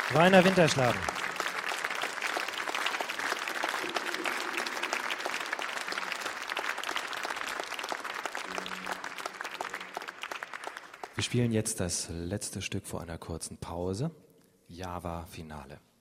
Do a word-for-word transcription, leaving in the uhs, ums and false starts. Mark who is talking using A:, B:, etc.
A: Rainer Winterschlagen. Wir spielen jetzt das letzte Stück vor einer kurzen Pause, Java Finale.